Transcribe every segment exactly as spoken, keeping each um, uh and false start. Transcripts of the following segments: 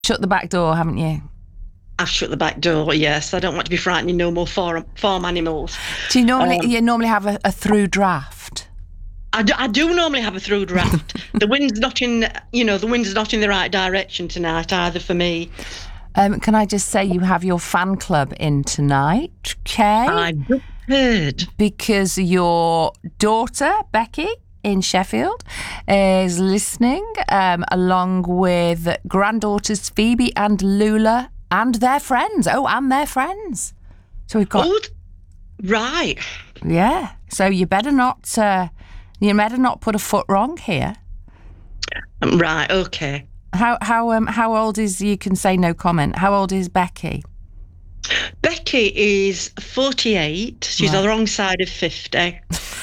shut the back door, haven't you? I've shut the back door, yes. I don't want to be frightening no more farm, farm animals. Do you normally Um, you normally have a, a through draft? I do, I do normally have a through draft. The wind's not in, you know, the wind's not in the right direction tonight either for me. Um, can I just say you have your fan club in tonight, okay? I just heard. Because your daughter, Becky, in Sheffield, is listening, um, along with granddaughters Phoebe and Lula and their friends. Oh, and their friends. So we've got... Oh, right. Yeah. So you better not... Uh, you better not put a foot wrong here. Right, okay. How how um how old is, you can say no comment, how old is Becky? Becky is forty-eight. She's Right. on the wrong side of fifty.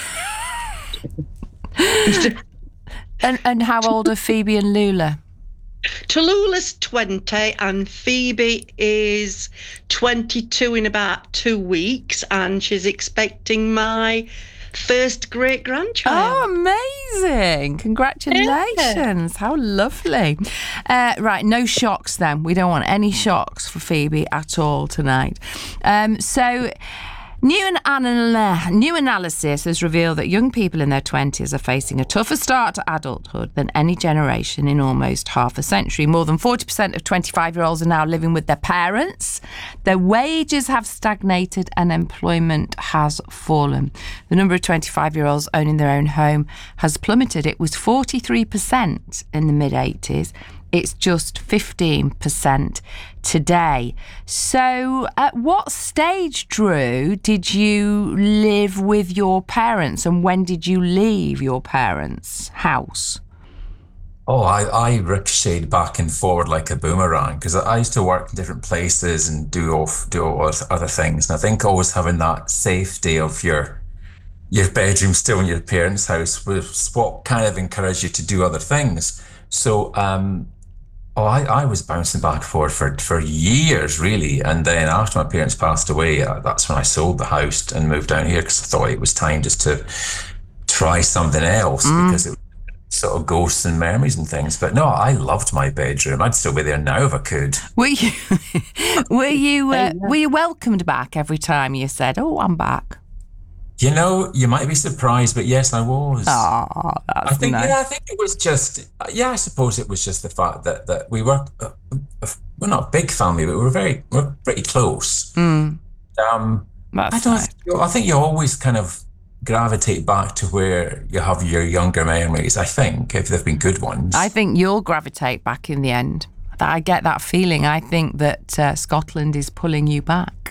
And and how old are Phoebe and Lula? Tallulah's twenty and Phoebe is twenty-two in about two weeks, and she's expecting my first great grandchild. Oh, amazing. Congratulations. How lovely. Uh, right, no shocks then. We don't want any shocks for Phoebe at all tonight. Um, so... New, anal- new analysis has revealed that young people in their twenties are facing a tougher start to adulthood than any generation in almost half a century. More than forty percent of twenty-five-year-olds are now living with their parents. Their wages have stagnated and employment has fallen. The number of twenty-five-year-olds owning their own home has plummeted. It was forty-three percent in the mid-eighties. It's just fifteen percent today. So at what stage, Drew, did you live with your parents, and when did you leave your parents' house? Oh, I, I ricocheted back and forward like a boomerang because I used to work in different places and do off, do all other things. And I think always having that safety of your your bedroom still in your parents' house was what kind of encouraged you to do other things. So, um, oh, I, I was bouncing back and forth for, for years, really. And then after my parents passed away, uh, that's when I sold the house and moved down here because I thought it was time just to try something else mm. because it was sort of ghosts and memories and things. But no, I loved my bedroom. I'd still be there now if I could. Were you, were you, uh, were you welcomed back every time you said, "Oh, I'm back"? You know, you might be surprised, but yes, I was. Oh, that's I think, nice. yeah, I think it was just, yeah, I suppose it was just the fact that that we were, uh, we're not a big family, but we were very, we're pretty close. Mm. Um, that's I don't. nice. I think you always kind of gravitate back to where you have your younger memories. I think if they've been good ones. I think you'll gravitate back in the end. I get that feeling. I think that uh, Scotland is pulling you back.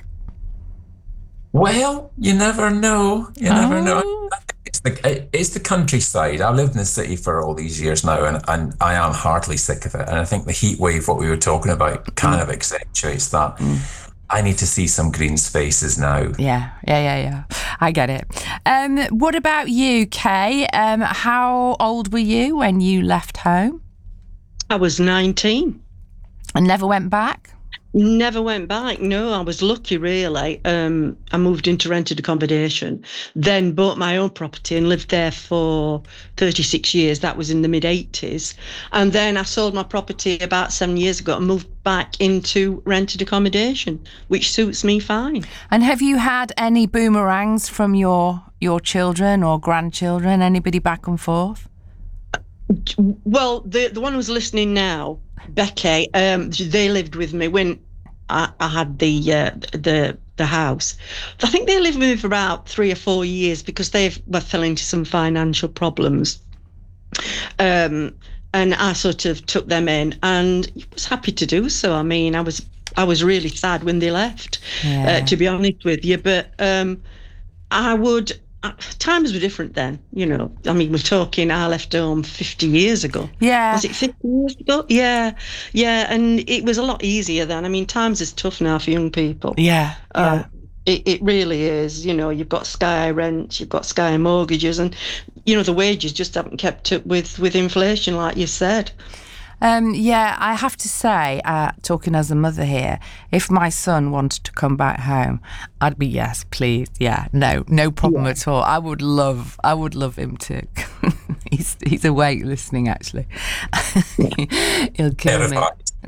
Well, you never know. You never oh. know. It's the, it's the countryside. I've lived in the city for all these years now, and, and I am heartily sick of it. And I think the heat wave, what we were talking about, kind mm. of accentuates that. Mm. I need to see some green spaces now. Yeah, yeah, yeah, yeah. I get it. Um, what about you, Kay? Um, how old were you when you left home? I was nineteen. And never went back? Never went back. No, I was lucky, really. Um, I moved into rented accommodation, then bought my own property and lived there for thirty-six years. That was in the mid-eighties. And then I sold my property about seven years ago and moved back into rented accommodation, which suits me fine. And have you had any boomerangs from your, your children or grandchildren? Anybody back and forth? Well, the the one who's listening now, Becky, um, they lived with me when I, I had the uh, the the house. I think they lived with me for about three or four years because they were fell into some financial problems. Um, and I sort of took them in, and was happy to do so. I mean, I was I was really sad when they left, yeah. uh, to be honest with you. But um, I would. Times were different then, you know. I mean, we're talking, I left home fifty years ago. Yeah. Was it fifty years ago? Yeah. Yeah. And it was a lot easier then. I mean, times is tough now for young people. Yeah. Uh, yeah. It, it really is. You know, you've got Sky rent, you've got Sky mortgages, and, you know, the wages just haven't kept up with, with inflation, like you said. Um, yeah, I have to say, uh, talking as a mother here, if my son wanted to come back home, I'd be, yes, please, yeah, no, no problem yeah. at all. I would love, I would love him to. he's he's awake listening, actually. He'll kill me.